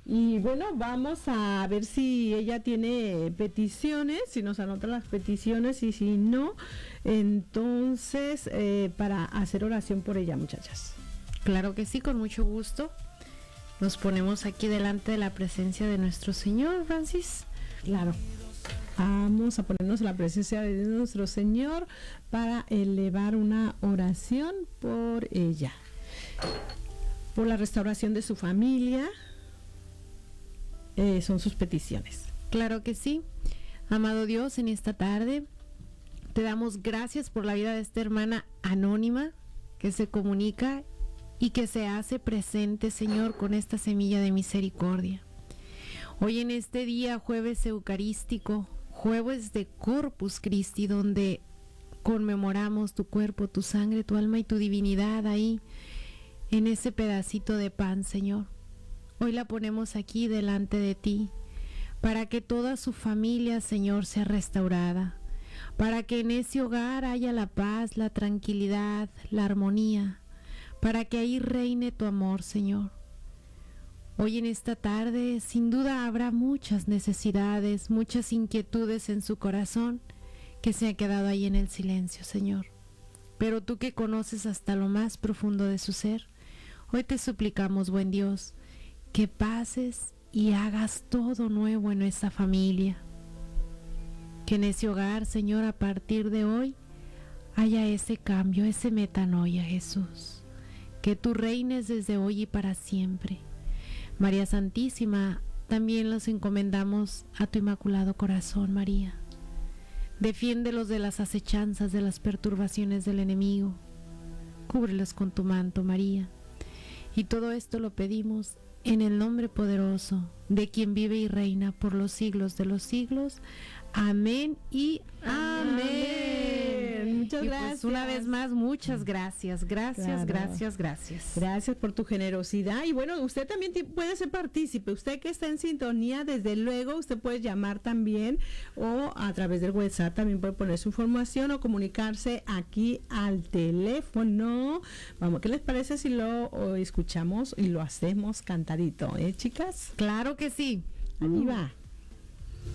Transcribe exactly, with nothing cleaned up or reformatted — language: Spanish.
Y bueno, vamos a ver si ella tiene peticiones, si nos anota las peticiones y si no, entonces eh, para hacer oración por ella, muchachas. Claro que sí, con mucho gusto. Nos ponemos aquí delante de la presencia de nuestro Señor, Francis. Claro. Vamos a ponernos en la presencia de nuestro Señor para elevar una oración por ella, por la restauración de su familia. Eh, son sus peticiones. Claro que sí. Amado Dios, en esta tarde te damos gracias por la vida de esta hermana anónima que se comunica y que se hace presente, Señor, con esta semilla de misericordia. Hoy en este día, jueves eucarístico, jueves de Corpus Christi, donde conmemoramos tu cuerpo, tu sangre, tu alma y tu divinidad ahí, en ese pedacito de pan, Señor. Hoy la ponemos aquí delante de ti, para que toda su familia, Señor, sea restaurada, para que en ese hogar haya la paz, la tranquilidad, la armonía, para que ahí reine tu amor, Señor. Hoy en esta tarde, sin duda habrá muchas necesidades, muchas inquietudes en su corazón que se han quedado ahí en el silencio, Señor. Pero tú que conoces hasta lo más profundo de su ser, hoy te suplicamos, buen Dios, que pases y hagas todo nuevo en nuestra familia. Que en ese hogar, Señor, a partir de hoy, haya ese cambio, ese metanoia, Jesús. Que tú reines desde hoy y para siempre. María Santísima, también los encomendamos a tu Inmaculado Corazón, María. Defiéndelos de las acechanzas, de las perturbaciones del enemigo. Cúbrelos con tu manto, María. Y todo esto lo pedimos en el nombre poderoso de quien vive y reina por los siglos de los siglos. Amén y amén. amén. Muchas y gracias. Pues una vez más, muchas gracias. Gracias, claro. gracias, gracias. Gracias por tu generosidad. Y bueno, usted también puede ser partícipe. Usted que está en sintonía, desde luego, usted puede llamar también o a través del WhatsApp también puede poner su información o comunicarse aquí al teléfono. Vamos, ¿qué les parece si lo escuchamos y lo hacemos cantadito, eh, chicas? Claro que sí. Ahí va.